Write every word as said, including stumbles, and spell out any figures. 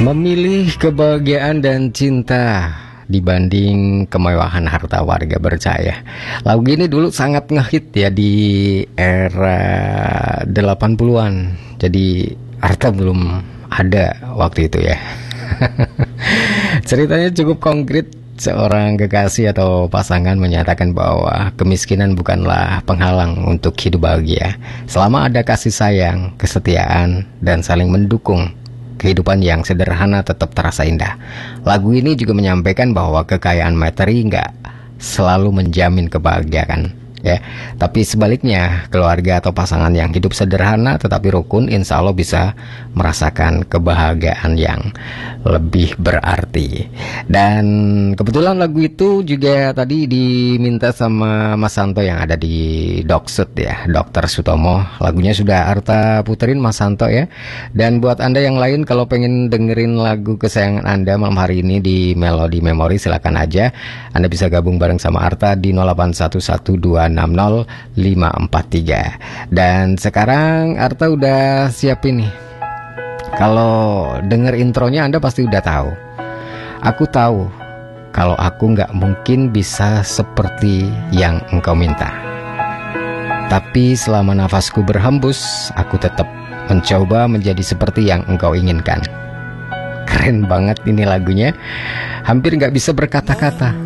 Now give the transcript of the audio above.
Memilih kebahagiaan dan cinta dibanding kemewahan harta warga bercahaya. Lagu ini dulu sangat ngehit ya di era delapan puluhan. Jadi harta belum ada waktu itu ya. Ceritanya cukup konkret. Seorang kekasih atau pasangan menyatakan bahwa kemiskinan bukanlah penghalang untuk hidup bahagia. Selama ada kasih sayang, kesetiaan, dan saling mendukung, kehidupan yang sederhana tetap terasa indah. Lagu ini juga menyampaikan bahwa kekayaan materi nggak selalu menjamin kebahagiaan, ya. Tapi sebaliknya, keluarga atau pasangan yang hidup sederhana tetapi rukun, insya Allah bisa merasakan kebahagiaan yang lebih berarti. Dan kebetulan lagu itu juga tadi diminta sama Mas Santo yang ada di Doksut ya, Dokter Sutomo. Lagunya sudah Arta puterin Mas Santo ya. Dan buat Anda yang lain kalau pengen dengerin lagu kesayangan Anda malam hari ini di Melody Memory, silakan aja. Anda bisa gabung bareng sama Arta di nol delapan satu satu dua enam nol lima empat tiga. Dan sekarang Arta udah siapin nih. Kalau denger intronya Anda pasti udah tahu. Aku tahu kalau aku nggak mungkin bisa seperti yang engkau minta. Tapi selama nafasku berhembus, aku tetap mencoba menjadi seperti yang engkau inginkan. Keren banget ini lagunya. Hampir nggak bisa berkata-kata.